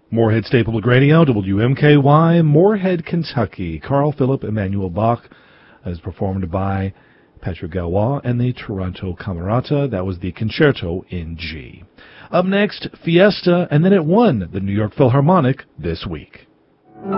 Moorhead State Public Radio, WMKY, Moorhead, Kentucky. Carl Philipp Emanuel Bach is performed by Patrick Galois and the Toronto Camerata. That was the Concerto in G. Up next, Fiesta, and then it won the New York Philharmonic this week.